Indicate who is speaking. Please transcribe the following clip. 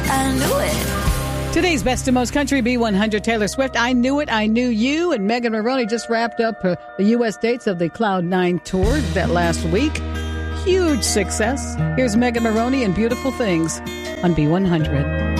Speaker 1: I knew it.
Speaker 2: Today's Best of Most Country B100, Taylor Swift, I Knew It, I Knew You. And Megan Maroney just wrapped up the U.S. dates of the Cloud9 tour that last week. Huge success. Here's Megan Maroney and Beautiful Things on B100.